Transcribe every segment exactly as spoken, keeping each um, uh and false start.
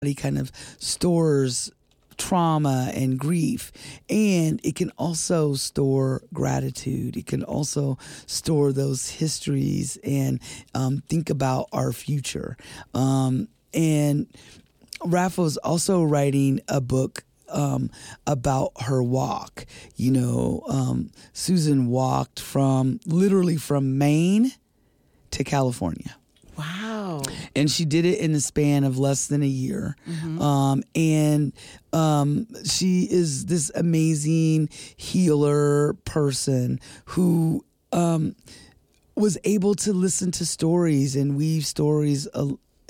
body kind of stores trauma and grief, and it can also store gratitude. It can also store those histories and um, think about our future. Um, and Rafa's also writing a book um, about her walk. You know, um, Susan walked from literally from Maine to California. Wow. And she did it in the span of less than a year. Mm-hmm. Um, and um, she is this amazing healer person who um, was able to listen to stories and weave stories uh,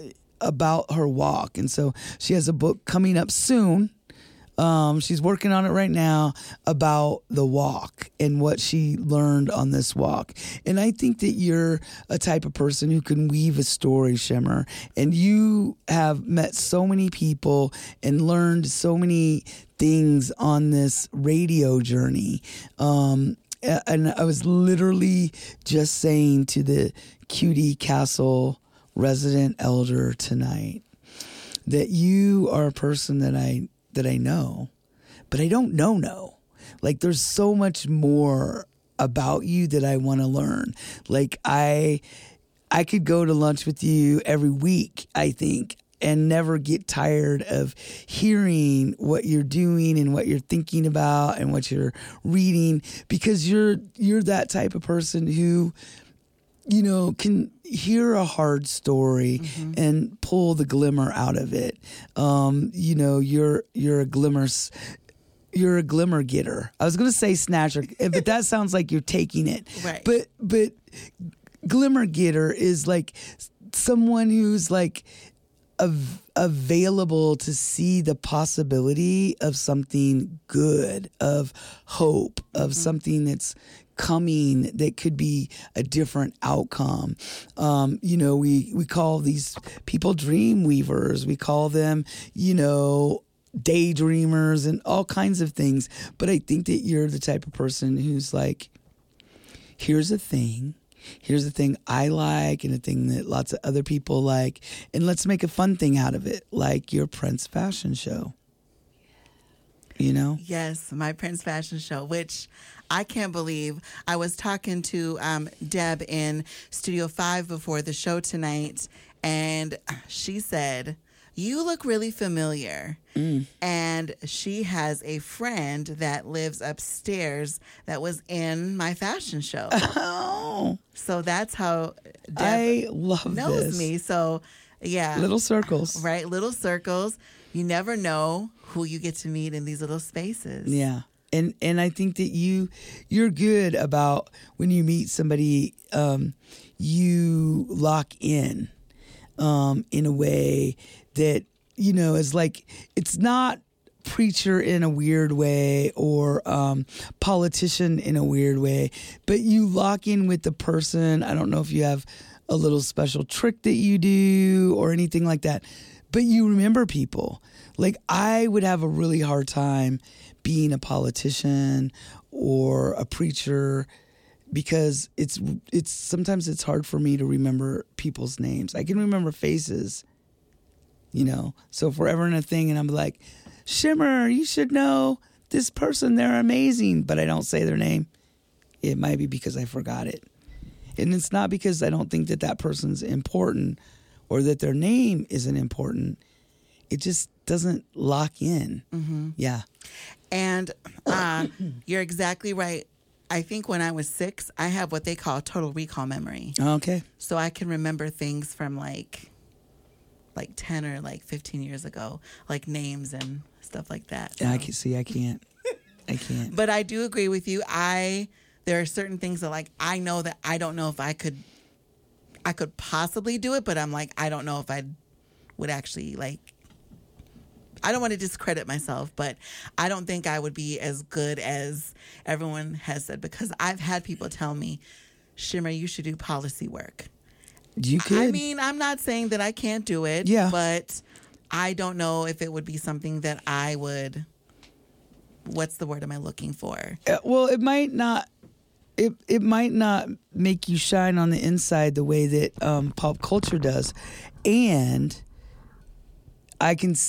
about her walk. And so she has a book coming up soon. Um, she's working on it right now about the walk and what she learned on this walk. And I think that you're a type of person who can weave a story, Shimmer. And you have met so many people and learned so many things on this radio journey. Um, and I was literally just saying to the Cutie Castle resident elder tonight that you are a person that I that I know, but I don't know know. Like, there's so much more about you that I want to learn. Like, I I could go to lunch with you every week, I think, and never get tired of hearing what you're doing and what you're thinking about and what you're reading, because you're you're that type of person who, you know, can hear a hard story mm-hmm. and pull the glimmer out of it. Um, you know, you're you're a glimmer, you're a glimmer getter. I was going to say snatcher, but that sounds like you're taking it. Right. But but glimmer getter is like someone who's like av- available to see the possibility of something good, of hope, of mm-hmm. something that's coming that could be a different outcome. Um, you know, we, we call these people dream weavers. We call them, you know, daydreamers and all kinds of things. But I think that you're the type of person who's like, here's a thing. Here's the thing I like and a thing that lots of other people like. And let's make a fun thing out of it, like your Prince fashion show. You know? Yes, my Prince fashion show, which I can't believe. I was talking to um, Deb in Studio five before the show tonight, and she said, you look really familiar. Mm. And she has a friend that lives upstairs that was in my fashion show. Oh. So that's how Deb I love knows this. me. So, yeah. Little circles. Right, little circles. You never know who you get to meet in these little spaces. Yeah. And and I think that you you're good about when you meet somebody, um, you lock in um, in a way that, you know, is like, it's not preacher in a weird way or um, politician in a weird way, but you lock in with the person. I don't know if you have a little special trick that you do or anything like that, but you remember people. Like, I would have a really hard time being a politician or a preacher because it's it's sometimes it's hard for me to remember people's names. I can remember faces, you know. So if we're ever in a thing and I'm like, Shimmer, you should know this person, they're amazing, but I don't say their name, it might be because I forgot it. And it's not because I don't think that that person's important or that their name isn't important. It just doesn't lock in. Mm-hmm. Yeah. And uh, you're exactly right. I think when I was six, I have what they call total recall memory. Okay. So I can remember things from like like ten or like fifteen years ago, like names and stuff like that. Yeah, so. I can see. I can't. I can't. But I do agree with you. I there are certain things that like I know that I don't know if I could I could possibly do it, but I'm like I don't know if I would actually like I don't want to discredit myself, but I don't think I would be as good as everyone has said, because I've had people tell me, Shimmer, you should do policy work. You could. I mean, I'm not saying that I can't do it, yeah. but I don't know if it would be something that I would, what's the word am I looking for? Uh, well, it might not. It it might not make you shine on the inside the way that um, pop culture does, and I can